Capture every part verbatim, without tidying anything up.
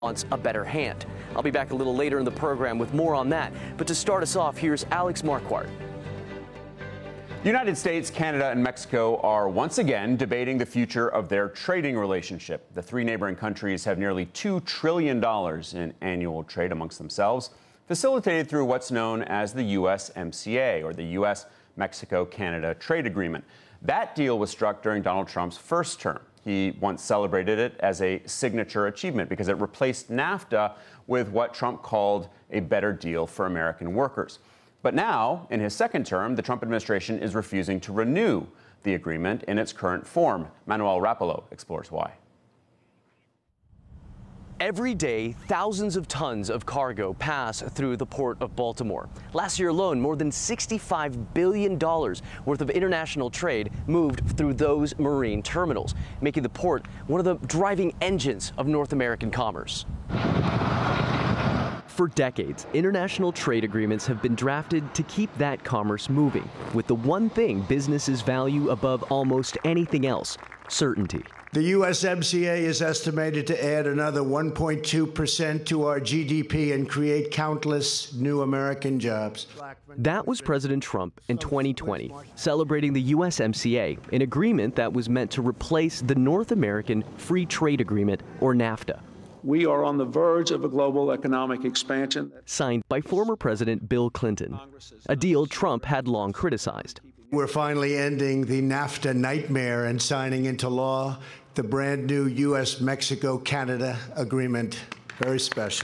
wants a better hand. I'll be back a little later in the program with more on that. But to start us off, here's Alex Marquardt. The United States, Canada, and Mexico are once again debating the future of their trading relationship. The three neighboring countries have nearly two trillion dollars in annual trade amongst themselves, facilitated through what's known as the U S M C A, or the U S Mexico-Canada Trade Agreement. That deal was struck during Donald Trump's first term. He once celebrated it as a signature achievement because it replaced NAFTA with what Trump called a better deal for American workers. But now, in his second term, the Trump administration is refusing to renew the agreement in its current form. Manuel Rapallo explores why. Every day, thousands of tons of cargo pass through the port of Baltimore. Last year alone, more than sixty-five billion dollars worth of international trade moved through those marine terminals, making the port one of the driving engines of North American commerce. For decades, international trade agreements have been drafted to keep that commerce moving, with the one thing businesses value above almost anything else: certainty. The U S M C A is estimated to add another one point two percent to our G D P and create countless new American jobs. That was President Trump in twenty twenty, celebrating the U S M C A, an agreement that was meant to replace the North American Free Trade Agreement, or NAFTA. We are on the verge of a global economic expansion. Signed by former President Bill Clinton, a deal Trump had long criticized. We're finally ending the NAFTA nightmare and signing into law the brand new U S Mexico-Canada agreement. Very special.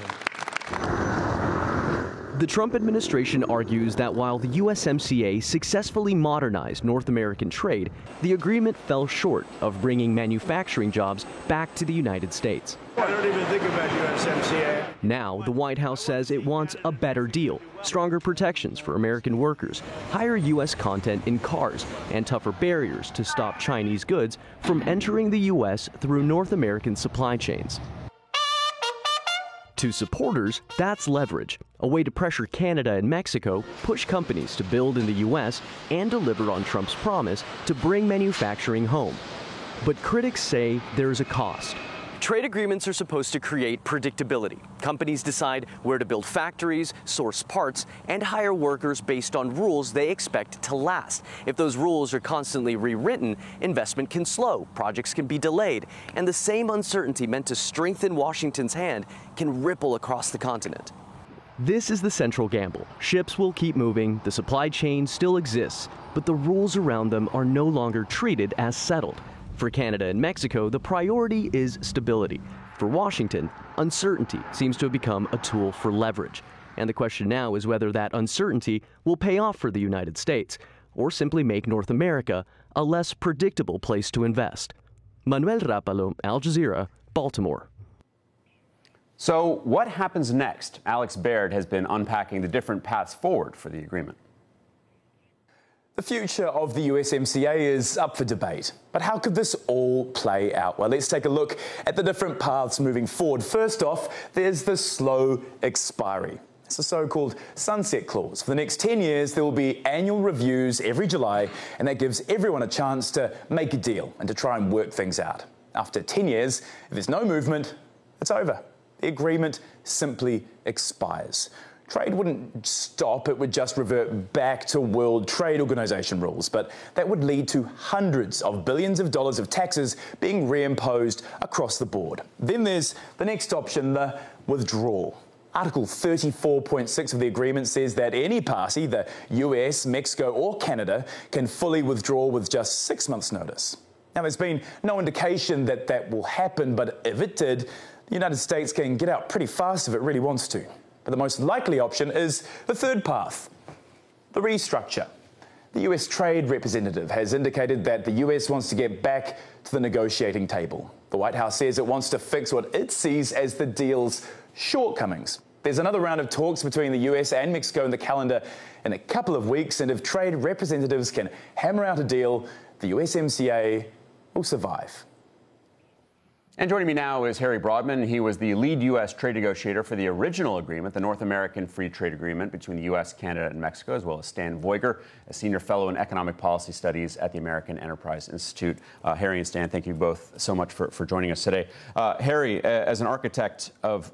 The Trump administration argues that while the U S M C A successfully modernized North American trade, the agreement fell short of bringing manufacturing jobs back to the United States. I don't even think about U S M C A. Now, the White House says it wants a better deal, stronger protections for American workers, higher U S content in cars, and tougher barriers to stop Chinese goods from entering the U S through North American supply chains. To supporters, that's leverage, a way to pressure Canada and Mexico, push companies to build in the U S, and deliver on Trump's promise to bring manufacturing home. But critics say there's a cost. Trade agreements are supposed to create predictability. Companies decide where to build factories, source parts, and hire workers based on rules they expect to last. If those rules are constantly rewritten, investment can slow, projects can be delayed, and the same uncertainty meant to strengthen Washington's hand can ripple across the continent. This is the central gamble. Ships will keep moving, the supply chain still exists, but the rules around them are no longer treated as settled. For Canada and Mexico, the priority is stability. For Washington, uncertainty seems to have become a tool for leverage. And the question now is whether that uncertainty will pay off for the United States, or simply make North America a less predictable place to invest. Manuel Rapallo, Al Jazeera, Baltimore. So what happens next? Alex Baird has been unpacking the different paths forward for the agreement. The future of the U S M C A is up for debate. But how could this all play out? Well, let's take a look at the different paths moving forward. First off, there's the slow expiry. It's the so-called sunset clause. For the next ten years, there will be annual reviews every July, and that gives everyone a chance to make a deal and to try and work things out. After ten years, if there's no movement, it's over. The agreement simply expires. Trade wouldn't stop, it would just revert back to World Trade Organization rules, but that would lead to hundreds of billions of dollars of taxes being reimposed across the board. Then there's the next option, the withdrawal. Article thirty-four point six of the agreement says that any party, the U S, Mexico or Canada, can fully withdraw with just six months' notice. Now, there's been no indication that that will happen, but if it did, the United States can get out pretty fast if it really wants to. But the most likely option is the third path, the restructure. The U S Trade Representative has indicated that the U S wants to get back to the negotiating table. The White House says it wants to fix what it sees as the deal's shortcomings. There's another round of talks between the U S and Mexico in the calendar in a couple of weeks, and if trade representatives can hammer out a deal, the U S M C A will survive. And joining me now is Harry Broadman. He was the lead U S trade negotiator for the original agreement, the North American Free Trade Agreement between the U S, Canada, and Mexico, as well as Stan Voiger, a senior fellow in economic policy studies at the American Enterprise Institute. Uh, Harry and Stan, thank you both so much for, for joining us today. Uh, Harry, as an architect of